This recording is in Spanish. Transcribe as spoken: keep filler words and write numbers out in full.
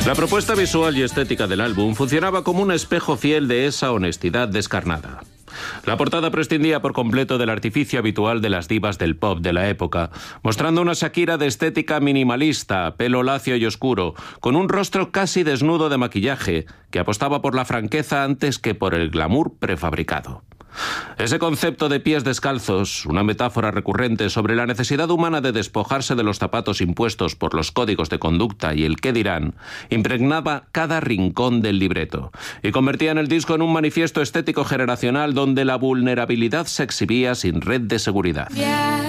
La propuesta visual y estética del álbum funcionaba como un espejo fiel de esa honestidad descarnada. La portada prescindía por completo del artificio habitual de las divas del pop de la época, mostrando una Shakira de estética minimalista, pelo lacio y oscuro, con un rostro casi desnudo de maquillaje, que apostaba por la franqueza antes que por el glamour prefabricado. Ese concepto de pies descalzos, una metáfora recurrente sobre la necesidad humana de despojarse de los zapatos impuestos por los códigos de conducta y el qué dirán, impregnaba cada rincón del libreto y convertía en el disco en un manifiesto estético generacional donde la vulnerabilidad se exhibía sin red de seguridad.